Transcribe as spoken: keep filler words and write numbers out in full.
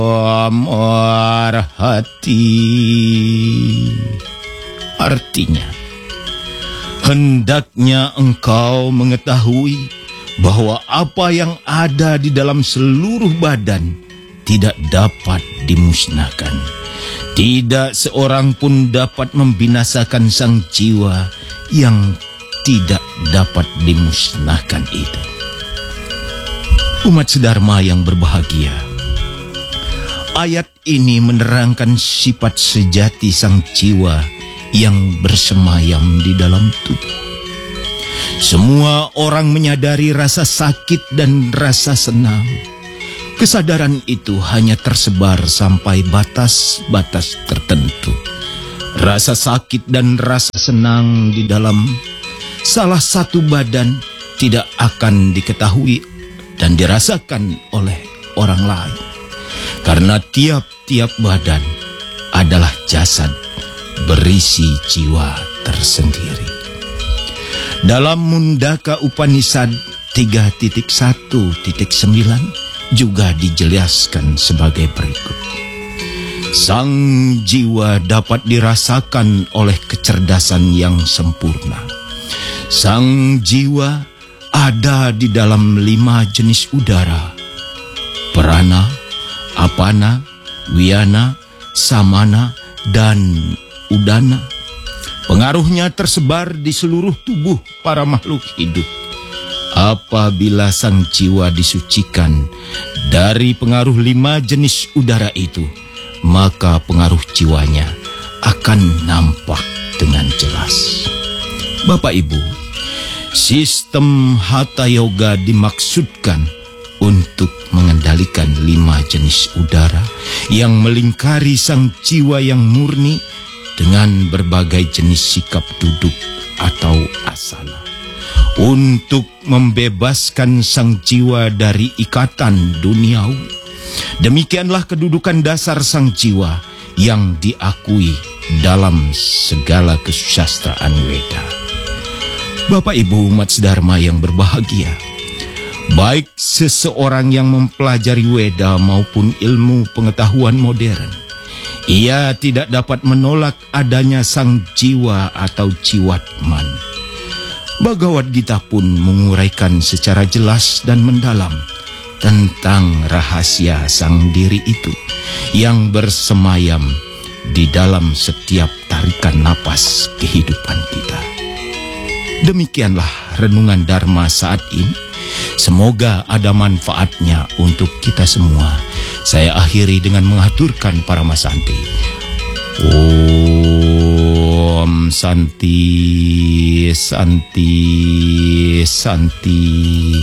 Amar hati. Artinya, hendaknya engkau mengetahui bahwa apa yang ada di dalam seluruh badan tidak dapat dimusnahkan. Tidak seorang pun dapat membinasakan sang jiwa yang tidak dapat dimusnahkan itu. Umat sedharma yang berbahagia, ayat ini menerangkan sifat sejati sang jiwa yang bersemayam di dalam tubuh. Semua orang menyadari rasa sakit dan rasa senang. Kesadaran itu hanya tersebar sampai batas-batas tertentu. Rasa sakit dan rasa senang di dalam salah satu badan tidak akan diketahui dan dirasakan oleh orang lain. Karena tiap-tiap badan adalah jasad berisi jiwa tersendiri. Dalam Mundaka Upanishad tiga titik satu titik sembilan juga dijelaskan sebagai berikut. Sang jiwa dapat dirasakan oleh kecerdasan yang sempurna. Sang jiwa ada di dalam lima jenis udara: prana, apana, wiyana, samana, dan udana. Pengaruhnya tersebar di seluruh tubuh para makhluk hidup. Apabila sang jiwa disucikan dari pengaruh lima jenis udara itu, maka pengaruh jiwanya akan nampak dengan jelas. Bapak Ibu, sistem Hatha Yoga dimaksudkan untuk mengendalikan lima jenis udara yang melingkari sang jiwa yang murni dengan berbagai jenis sikap duduk atau asana, untuk membebaskan sang jiwa dari ikatan duniawi. Demikianlah kedudukan dasar sang jiwa yang diakui dalam segala kesusastraan Weda. Bapak Ibu umat sedharma yang berbahagia, baik seseorang yang mempelajari Weda maupun ilmu pengetahuan modern, ia tidak dapat menolak adanya sang jiwa atau jiwatman. Bhagavad Gita pun menguraikan secara jelas dan mendalam tentang rahasia sang diri itu yang bersemayam di dalam setiap tarikan napas kehidupan kita. Demikianlah renungan Dharma saat ini. Semoga ada manfaatnya untuk kita semua. Saya akhiri dengan mengaturkan Paramasanti. Om Santi, Santi, Santi.